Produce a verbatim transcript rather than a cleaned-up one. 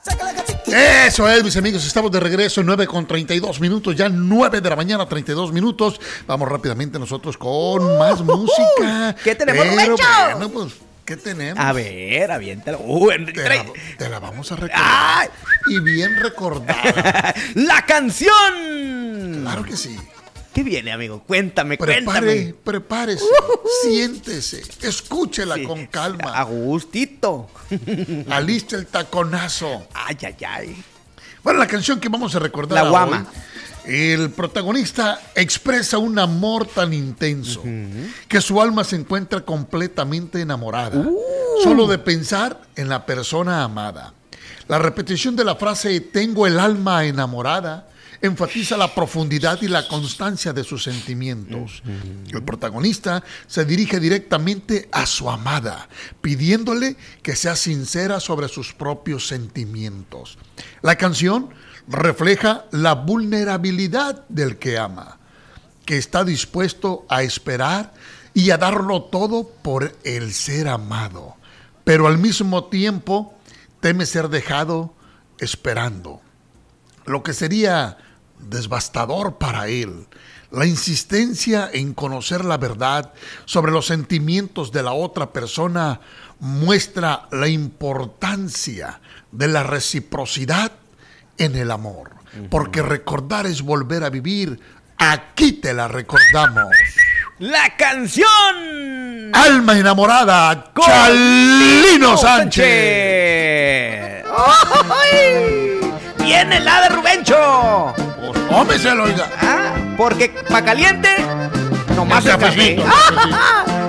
Eso es, mis amigos, estamos de regreso, nueve con treinta y dos minutos, ya nueve de la mañana, treinta y dos minutos. Vamos rápidamente nosotros con más uh, música. ¿Qué tenemos, Pero, Rubencho? Bueno, pues, ¿qué tenemos? A ver, aviéntalo. Uh, te, la, te la vamos a recordar. ¡Ay! Y bien recordada. ¡La canción! Claro que sí. ¿Qué viene, amigo? Cuéntame, Prepare, cuéntame. Prepárese, uh, siéntese, escúchela sí, con calma. A gustito. Aliste el taconazo. Ay, ay, ay. Bueno, la canción que vamos a recordar La Guama. Hoy, el protagonista expresa un amor tan intenso uh-huh. que su alma se encuentra completamente enamorada, uh. solo de pensar en la persona amada. La repetición de la frase "tengo el alma enamorada" enfatiza la profundidad y la constancia de sus sentimientos. Uh-huh. El protagonista se dirige directamente a su amada, pidiéndole que sea sincera sobre sus propios sentimientos. La canción refleja la vulnerabilidad del que ama, que está dispuesto a esperar y a darlo todo por el ser amado, pero al mismo tiempo teme ser dejado esperando, lo que sería devastador para él. La insistencia en conocer la verdad sobre los sentimientos de la otra persona muestra la importancia de la reciprocidad en el amor, uh-huh. porque recordar es volver a vivir. Aquí te la recordamos. La canción Alma enamorada, con Chalino Sánchez. ¡Ay! Viene la de Rubencho. Pues tómeselo, oiga. Ah, porque pa' caliente, nomás el cafecito.